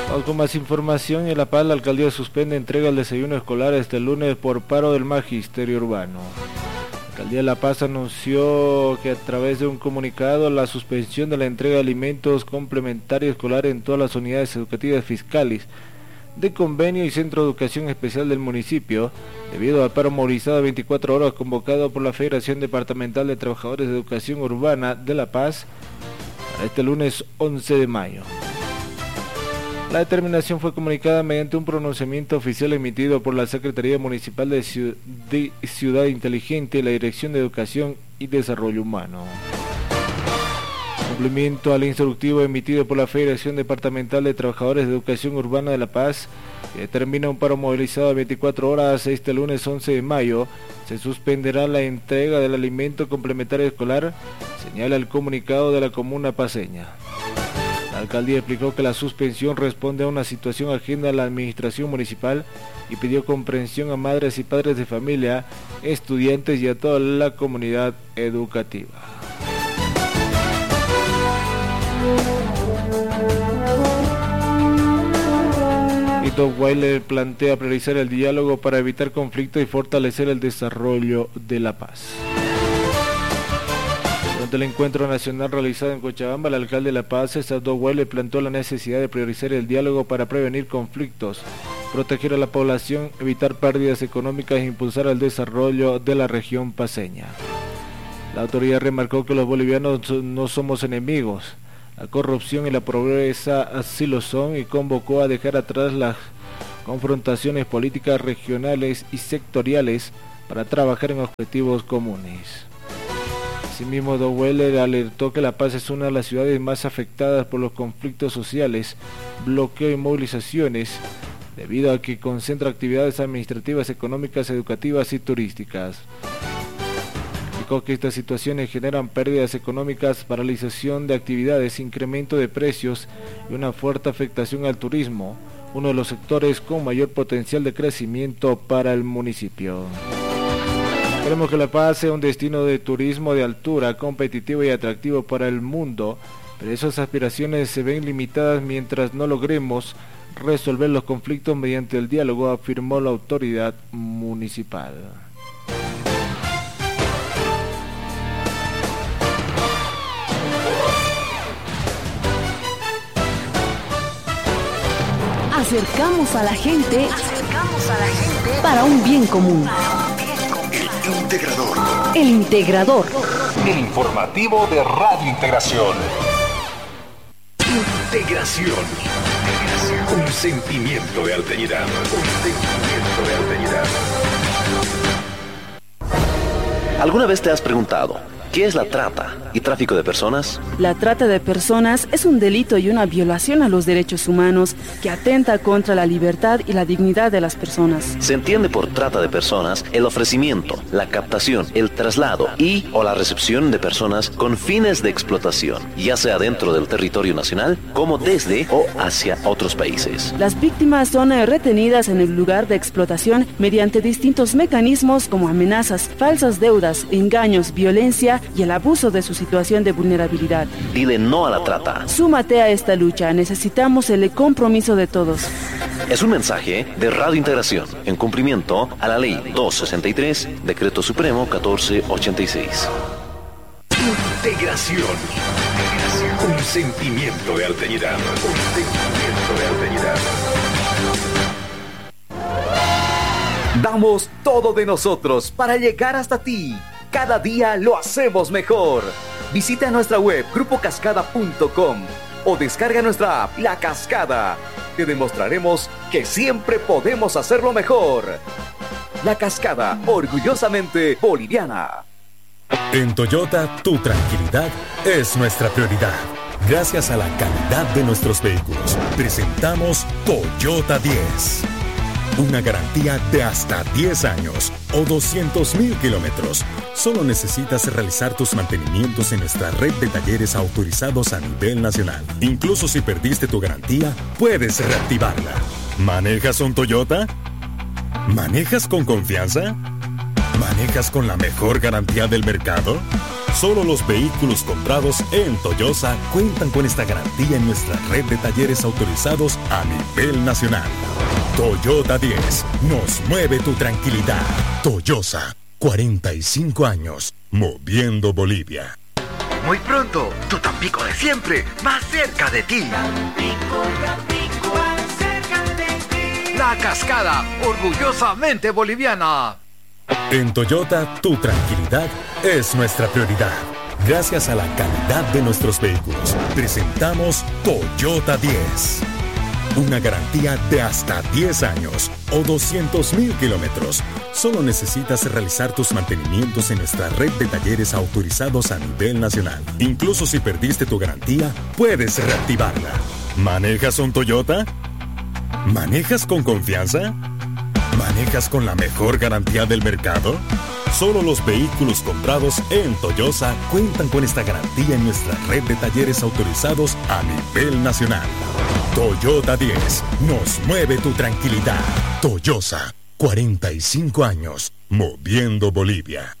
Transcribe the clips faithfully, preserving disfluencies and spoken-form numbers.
Vamos con más información. En La Paz, la alcaldía suspende entrega del desayuno escolar este lunes por paro del magisterio urbano. La alcaldía de La Paz anunció que a través de un comunicado la suspensión de la entrega de alimentos complementarios escolares en todas las unidades educativas fiscales de convenio y centro de educación especial del municipio, debido al paro movilizado de veinticuatro horas convocado por la Federación Departamental de Trabajadores de Educación Urbana de La Paz para este lunes once de mayo. La determinación fue comunicada mediante un pronunciamiento oficial emitido por la Secretaría Municipal de Ciudad Inteligente y la Dirección de Educación y Desarrollo Humano. Cumplimiento al instructivo emitido por la Federación Departamental de Trabajadores de Educación Urbana de La Paz, que determina un paro movilizado de veinticuatro horas este lunes once de mayo, se suspenderá la entrega del alimento complementario escolar, señala el comunicado de la comuna paceña. La alcaldía explicó que la suspensión responde a una situación ajena a la administración municipal y pidió comprensión a madres y padres de familia, estudiantes y a toda la comunidad educativa. Y Dottweiler plantea priorizar el diálogo para evitar conflictos y fortalecer el desarrollo de la paz. Durante el encuentro nacional realizado en Cochabamba, el alcalde de La Paz, César Dottweiler, planteó la necesidad de priorizar el diálogo para prevenir conflictos, proteger a la población, evitar pérdidas económicas e impulsar el desarrollo de la región paceña. La autoridad remarcó que los bolivianos no somos enemigos, la corrupción y la pobreza así lo son, y convocó a dejar atrás las confrontaciones políticas regionales y sectoriales para trabajar en objetivos comunes. Asimismo, Dottweiler alertó que La Paz es una de las ciudades más afectadas por los conflictos sociales, bloqueo y movilizaciones, debido a que concentra actividades administrativas, económicas, educativas y turísticas. Explicó que estas situaciones generan pérdidas económicas, paralización de actividades, incremento de precios y una fuerte afectación al turismo, uno de los sectores con mayor potencial de crecimiento para el municipio. Queremos que La Paz sea un destino de turismo de altura, competitivo y atractivo para el mundo, pero esas aspiraciones se ven limitadas mientras no logremos resolver los conflictos mediante el diálogo, afirmó la autoridad municipal. Acercamos a la gente, acercamos a la gente para un bien común. El Integrador. El Integrador. El informativo de Radio Integración. Integración. Un sentimiento de alteridad. Un sentimiento de alteridad. ¿Alguna vez te has preguntado qué es la trata y tráfico de personas? La trata de personas es un delito y una violación a los derechos humanos que atenta contra la libertad y la dignidad de las personas. Se entiende por trata de personas el ofrecimiento, la captación, el traslado y o la recepción de personas con fines de explotación, ya sea dentro del territorio nacional como desde o hacia otros países. Las víctimas son retenidas en el lugar de explotación mediante distintos mecanismos como amenazas, falsas deudas, engaños, violencia y el abuso de su situación de vulnerabilidad. Dile no a la trata. Súmate a esta lucha, necesitamos el compromiso de todos. Es un mensaje de Radio Integración en cumplimiento a la Ley doscientos sesenta y tres, Decreto Supremo catorce ochenta y seis. Integración. Un sentimiento de alteridad. Un sentimiento de alteridad. Damos todo de nosotros para llegar hasta ti. Cada día lo hacemos mejor. Visita nuestra web grupo cascada punto com o descarga nuestra app La Cascada. Te demostraremos que siempre podemos hacerlo mejor. La Cascada, orgullosamente boliviana. En Toyota, tu tranquilidad es nuestra prioridad. Gracias a la calidad de nuestros vehículos, presentamos Toyota diez. Una garantía de hasta diez años o doscientos mil kilómetros. Solo necesitas realizar tus mantenimientos en nuestra red de talleres autorizados a nivel nacional. Incluso si perdiste tu garantía, puedes reactivarla. ¿Manejas un Toyota? ¿Manejas con confianza? ¿Manejas con la mejor garantía del mercado? Solo los vehículos comprados en Toyosa cuentan con esta garantía en nuestra red de talleres autorizados a nivel nacional. Toyota diez, nos mueve tu tranquilidad. Toyosa, cuarenta y cinco años, moviendo Bolivia. Muy pronto, tu Tampico de siempre, más cerca de ti. Tampico, Tampico, más cerca de ti. La Cascada, orgullosamente boliviana. En Toyota, tu tranquilidad es nuestra prioridad. Gracias a la calidad de nuestros vehículos, presentamos Toyota diez. Una garantía de hasta diez años o doscientos mil kilómetros. Solo necesitas realizar tus mantenimientos en nuestra red de talleres autorizados a nivel nacional. Incluso si perdiste tu garantía, puedes reactivarla. ¿Manejas un Toyota? ¿Manejas con confianza? ¿Manejas con la mejor garantía del mercado? Solo los vehículos comprados en Toyosa cuentan con esta garantía en nuestra red de talleres autorizados a nivel nacional. Toyota diez, nos mueve tu tranquilidad. Toyosa, cuarenta y cinco años, moviendo Bolivia.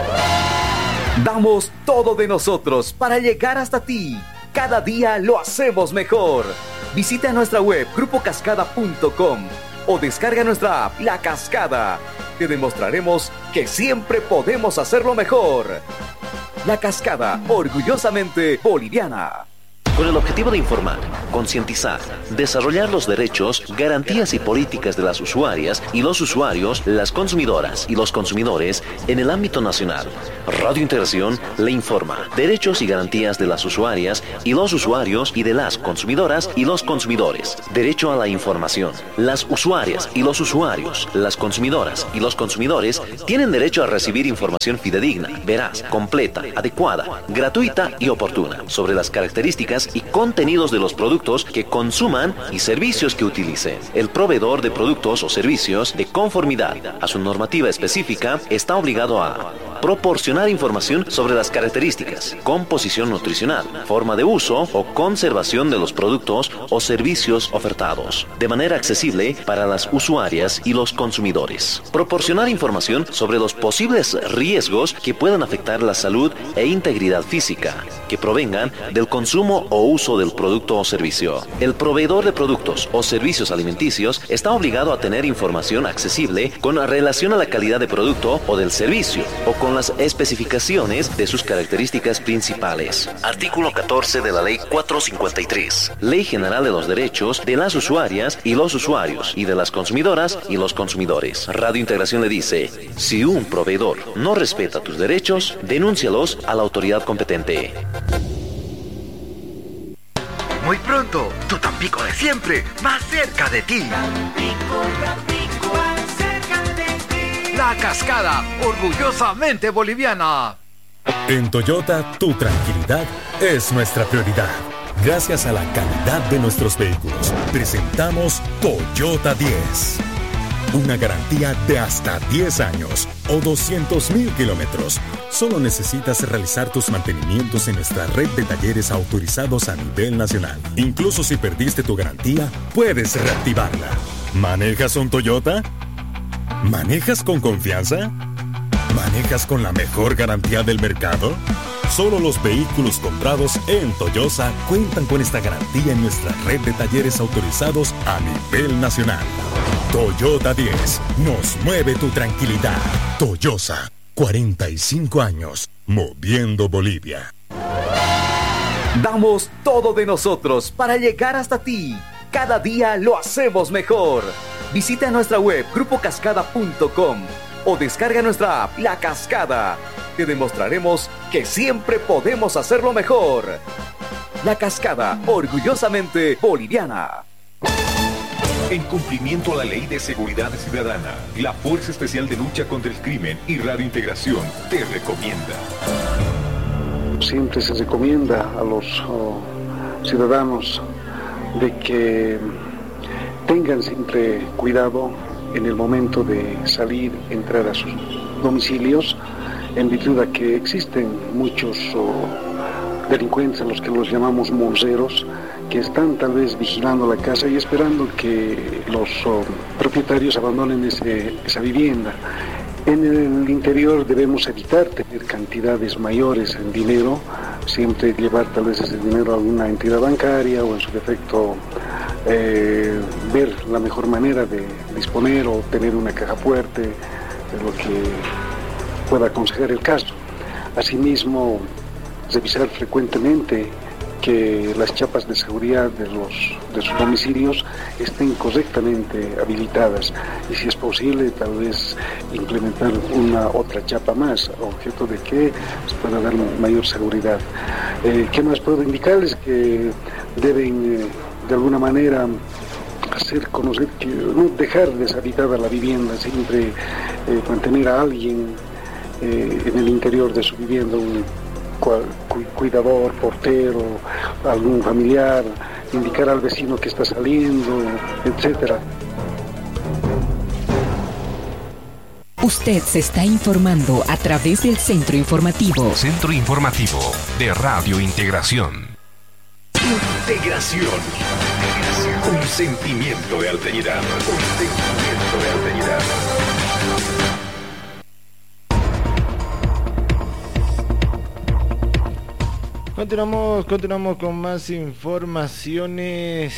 Damos todo de nosotros para llegar hasta ti. Cada día lo hacemos mejor. Visita nuestra web grupo cascada punto com o descarga nuestra app La Cascada. Te demostraremos que siempre podemos hacerlo mejor. La Cascada, orgullosamente boliviana. Con el objetivo de informar, concientizar, desarrollar los derechos, garantías y políticas de las usuarias y los usuarios, las consumidoras y los consumidores en el ámbito nacional, Radio Integración le informa derechos y garantías de las usuarias y los usuarios y de las consumidoras y los consumidores. Derecho a la información. Las usuarias y los usuarios, las consumidoras y los consumidores tienen derecho a recibir información fidedigna, veraz, completa, adecuada, gratuita y oportuna sobre las características y contenidos de los productos que consuman y servicios que utilicen. El proveedor de productos o servicios de conformidad a su normativa específica está obligado a proporcionar información sobre las características, composición nutricional, forma de uso o conservación de los productos o servicios ofertados, de manera accesible para las usuarias y los consumidores. Proporcionar información sobre los posibles riesgos que puedan afectar la salud e integridad física, que provengan del consumo o uso del producto o servicio. El proveedor de productos o servicios alimenticios está obligado a tener información accesible con relación a la calidad de producto o del servicio, o con las especificaciones de sus características principales. Artículo catorce de la Ley cuatrocientos cincuenta y tres. Ley General de los Derechos de las Usuarias y los Usuarios y de las Consumidoras y los Consumidores. Radio Integración le dice, si un proveedor no respeta tus derechos, denúncialos a la autoridad competente. Muy pronto, tu Tampico de siempre, más cerca de ti. Tampico, Tampico, más cerca de ti. La Cascada, orgullosamente boliviana. En Toyota, tu tranquilidad es nuestra prioridad. Gracias a la calidad de nuestros vehículos, presentamos Toyota diez. Una garantía de hasta diez años o doscientos mil kilómetros. Solo necesitas realizar tus mantenimientos en nuestra red de talleres autorizados a nivel nacional. Incluso si perdiste tu garantía, puedes reactivarla. ¿Manejas un Toyota? ¿Manejas con confianza? ¿Manejas con la mejor garantía del mercado? Solo los vehículos comprados en Toyosa cuentan con esta garantía en nuestra red de talleres autorizados a nivel nacional. Toyota diez, nos mueve tu tranquilidad. Toyosa, cuarenta y cinco años, moviendo Bolivia. Damos todo de nosotros para llegar hasta ti. Cada día lo hacemos mejor. Visita nuestra web grupo cascada punto com o descarga nuestra app La Cascada. Te demostraremos que siempre podemos hacerlo mejor. La Cascada, orgullosamente boliviana. En cumplimiento a la Ley de Seguridad Ciudadana, la Fuerza Especial de Lucha contra el Crimen y Radio Integración te recomienda. Siempre se recomienda a los oh, ciudadanos de que tengan siempre cuidado en el momento de salir, entrar a sus domicilios, en virtud de que existen muchos oh, delincuentes, a los que los llamamos monceros, que están tal vez vigilando la casa y esperando que los oh, propietarios abandonen ese, esa vivienda. En el interior debemos evitar tener cantidades mayores en dinero, siempre llevar tal vez ese dinero a alguna entidad bancaria o en su defecto eh, ver la mejor manera de disponer o tener una caja fuerte, de lo que pueda aconsejar el caso. Asimismo, revisar frecuentemente que las chapas de seguridad de, los, de sus domicilios estén correctamente habilitadas y, si es posible, tal vez implementar una otra chapa más, a objeto de que se pueda dar mayor seguridad. Eh, ¿Qué más puedo indicarles? Que deben, eh, de alguna manera, hacer conocer, que no dejar deshabitada la vivienda, siempre eh, mantener a alguien eh, en el interior de su vivienda, un cuidador, portero, algún familiar, indicar al vecino que está saliendo, etcétera. Usted se está informando a través del Centro Informativo. Centro Informativo de Radio Integración. Integración. Un sentimiento de alteridad. Un sentimiento de alteridad. Continuamos, continuamos con más informaciones.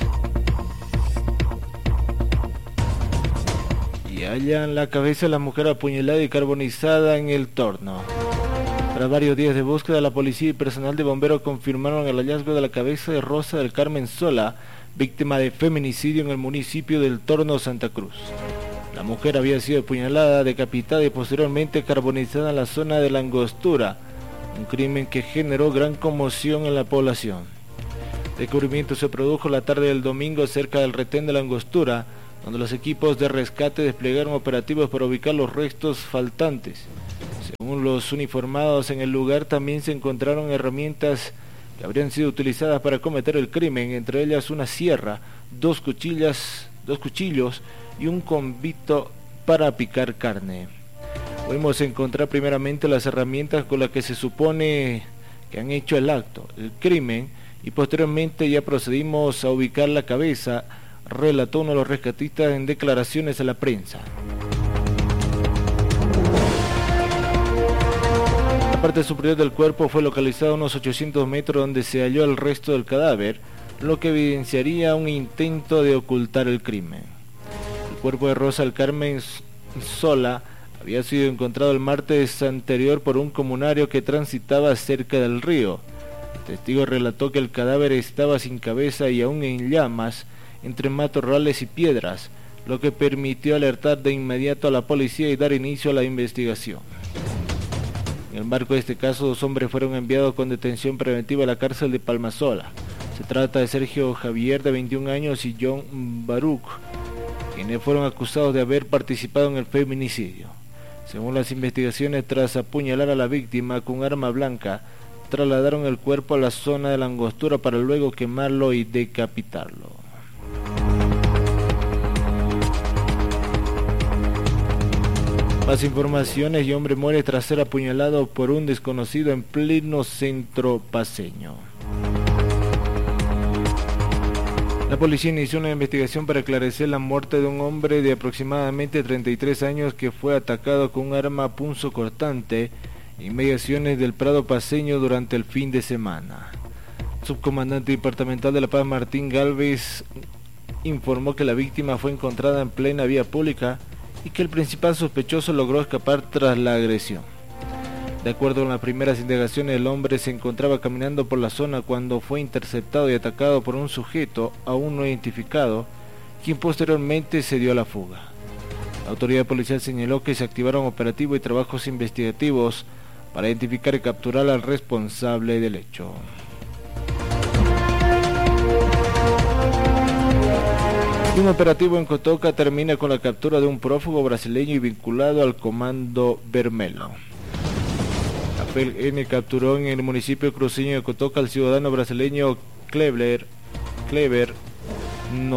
Y hallan la cabeza de la mujer apuñalada y carbonizada en el Torno. Tras varios días de búsqueda, la policía y personal de bomberos confirmaron el hallazgo de la cabeza de Rosa del Carmen Sola, víctima de feminicidio en el municipio del Torno, Santa Cruz. La mujer había sido apuñalada, decapitada y posteriormente carbonizada en la zona de la Angostura, un crimen que generó gran conmoción en la población. El descubrimiento se produjo la tarde del domingo cerca del retén de la Angostura, donde los equipos de rescate desplegaron operativos para ubicar los restos faltantes. Según los uniformados, en el lugar también se encontraron herramientas que habrían sido utilizadas para cometer el crimen, entre ellas una sierra, dos cuchillas, dos cuchillos y un convito para picar carne. Pudimos encontrar primeramente las herramientas con las que se supone que han hecho el acto, el crimen, y posteriormente ya procedimos a ubicar la cabeza, relató uno de los rescatistas en declaraciones a la prensa. La parte superior del cuerpo fue localizada a unos ochocientos metros donde se halló el resto del cadáver, lo que evidenciaría un intento de ocultar el crimen. El cuerpo de Rosa del Carmen Sola había sido encontrado el martes anterior por un comunario que transitaba cerca del río. El testigo relató que el cadáver estaba sin cabeza y aún en llamas, entre matorrales y piedras, lo que permitió alertar de inmediato a la policía y dar inicio a la investigación. En el marco de este caso, dos hombres fueron enviados con detención preventiva a la cárcel de Palmasola. Se trata de Sergio Javier, de veintiún años, y John Baruch, quienes fueron acusados de haber participado en el feminicidio. Según las investigaciones, tras apuñalar a la víctima con arma blanca, trasladaron el cuerpo a la zona de la Angostura para luego quemarlo y decapitarlo. Más informaciones: y hombre muere tras ser apuñalado por un desconocido en pleno centro paceño. La policía inició una investigación para esclarecer la muerte de un hombre de aproximadamente treinta y tres años que fue atacado con un arma punzocortante en inmediaciones del Prado paceño durante el fin de semana. El subcomandante departamental de La Paz, Martín Galvez, informó que la víctima fue encontrada en plena vía pública y que el principal sospechoso logró escapar tras la agresión. De acuerdo con las primeras indagaciones, el hombre se encontraba caminando por la zona cuando fue interceptado y atacado por un sujeto aún no identificado, quien posteriormente se dio a la fuga. La autoridad policial señaló que se activaron operativos y trabajos investigativos para identificar y capturar al responsable del hecho. Y un operativo en Cotoca termina con la captura de un prófugo brasileño y vinculado al Comando Vermelho. La P L N capturó en el municipio cruceño de Cotoca al ciudadano brasileño Kleber, Kleber